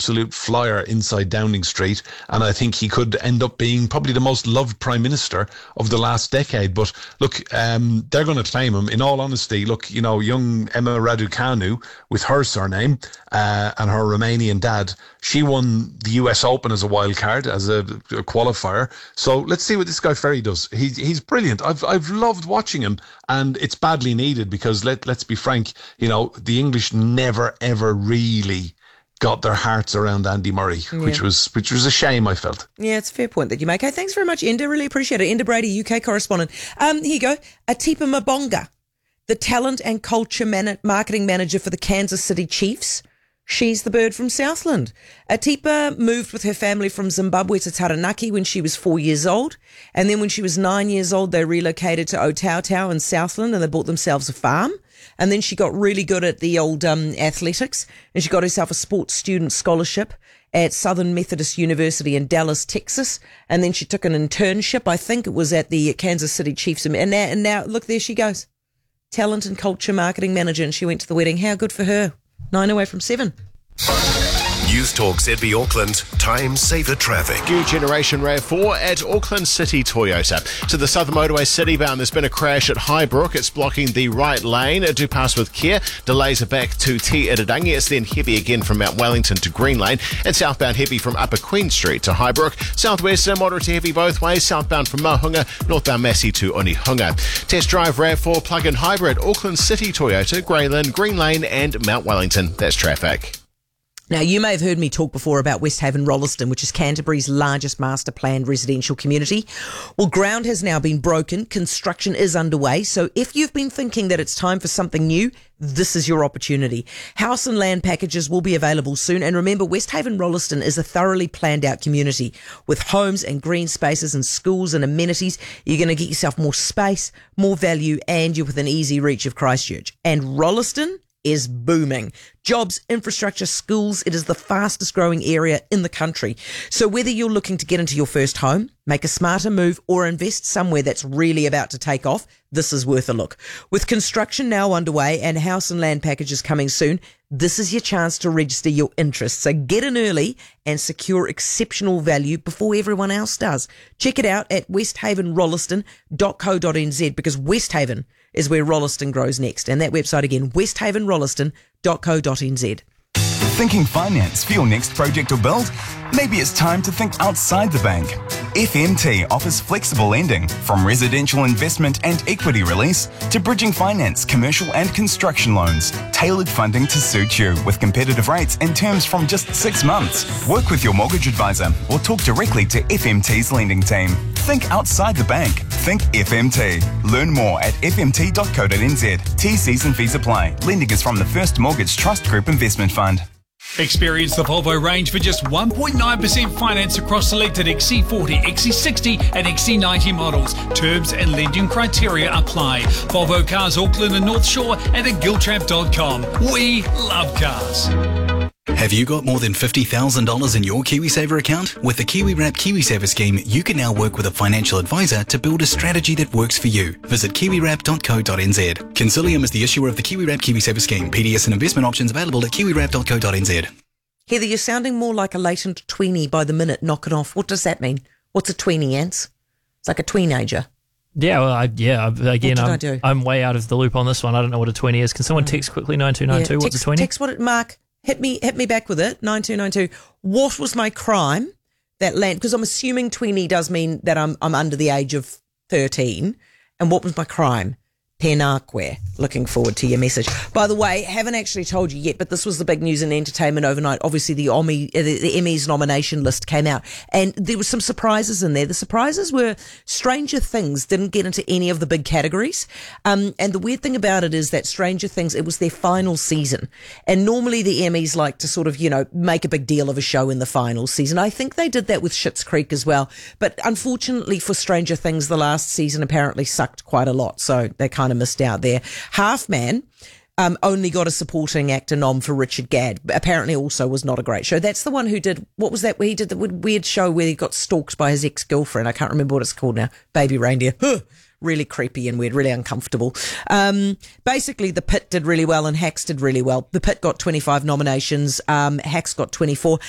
absolute flyer inside Downing Street, and I think he could end up being probably the most loved Prime Minister of the last decade. But look, they're going to claim him. In all honesty, look, young Emma Raducanu, with her surname and her Romanian dad, she won the US Open as a wild card, as a qualifier. So let's see what this guy Ferry does. He's brilliant. I've loved watching him, and it's badly needed because let's be frank, the English never ever really got their hearts around Andy Murray, which was a shame, I felt. Yeah, it's a fair point that you make. Hey, thanks very much, Enda. Really appreciate it. Enda Brady, UK correspondent. Here you go. Atipa Mabonga, the talent and culture marketing manager for the Kansas City Chiefs. She's the bird from Southland. Atipa moved with her family from Zimbabwe to Taranaki when she was 4 years old. And then when she was 9 years old, they relocated to Otautau in Southland and they bought themselves a farm. And then she got really good at the old athletics, and she got herself a sports student scholarship at Southern Methodist University in Dallas, Texas. And then she took an internship, I think it was at the Kansas City Chiefs. And now look, there she goes. Talent and culture marketing manager, and she went to the wedding. How good for her. 9 away from 7. News Talk ZB Auckland, time saver traffic. New generation RAV4 at Auckland City Toyota. To the Southern Motorway Citybound, there's been a crash at Highbrook. It's blocking the right lane. Do pass with care. Delays are back to Te Irirangi. It's then heavy again from Mount Wellington to Green Lane. And southbound heavy from Upper Queen Street to Highbrook. Southwest moderate to heavy both ways. Southbound from Mahunga, northbound Massey to Onehunga. Test drive RAV4 plug-in hybrid, Auckland City Toyota, Greyland, Green Lane and Mount Wellington. That's traffic. Now, you may have heard me talk before about Westhaven Rolleston, which is Canterbury's largest master planned residential community. Well, ground has now been broken. Construction is underway. So if you've been thinking that it's time for something new, this is your opportunity. House and land packages will be available soon. And remember, Westhaven Rolleston is a thoroughly planned out community with homes and green spaces and schools and amenities. You're going to get yourself more space, more value, and you're within easy reach of Christchurch. And Rolleston is booming. Jobs, infrastructure, schools, it is the fastest growing area in the country. So whether you're looking to get into your first home, make a smarter move, or invest somewhere that's really about to take off, this is worth a look. With construction now underway and house and land packages coming soon, this is your chance to register your interest. So get in early and secure exceptional value before everyone else does. Check it out at westhavenrolleston.co.nz because Westhaven is where Rolleston grows next. And that website again, westhavenrolleston.co.nz. Thinking finance for your next project or build? Maybe it's time to think outside the bank. FMT offers flexible lending, from residential investment and equity release to bridging finance, commercial and construction loans. Tailored funding to suit you with competitive rates and terms from just 6 months. Work with your mortgage advisor or talk directly to FMT's lending team. Think outside the bank. Think FMT. Learn more at fmt.co.nz. T's and fees apply. Lending is from the First Mortgage Trust Group Investment Fund. Experience the Volvo range for just 1.9% finance across selected XC40, XC60 and XC90 models. Terms and lending criteria apply. Volvo Cars Auckland and North Shore and at giltrap.com. We love cars. Have you got more than $50,000 in your KiwiSaver account? With the KiwiWrap KiwiSaver scheme, you can now work with a financial advisor to build a strategy that works for you. Visit kiwiwrap.co.nz. Consilium is the issuer of the KiwiWrap KiwiSaver scheme. PDS and investment options available at kiwiwrap.co.nz. Heather, you're sounding more like a latent tweenie by the minute. Knock it off. What does that mean? What's a tweenie, Ants? It's like a teenager. Yeah, well, again, I'm way out of the loop on this one. I don't know what a tweenie is. Can someone text quickly, 9292, what's a tweenie? Text what it, Mark. Hit me back with it, 9292. What was my crime that land? Because I'm assuming tweenie does mean that I'm under the age of 13. And what was my crime? Penakwe. Looking forward to your message. By the way, haven't actually told you yet, but this was the big news in entertainment overnight. Obviously, the Emmys nomination list came out, and there were some surprises in there. The surprises were Stranger Things didn't get into any of the big categories. And the weird thing about it is that Stranger Things, it was their final season. And normally the Emmys like to sort of, make a big deal of a show in the final season. I think they did that with Schitt's Creek as well. But unfortunately for Stranger Things, the last season apparently sucked quite a lot. So they kind of missed out there. Half Man only got a supporting actor nom for Richard Gadd. Apparently also was not a great show. That's the one who did, what was that, where he did the weird show where he got stalked by his ex-girlfriend. I can't remember what it's called now. Baby Reindeer. Really creepy and weird, really uncomfortable. Basically, The Pit did really well and Hacks did really well. The Pit got 25 nominations. Hacks got 24.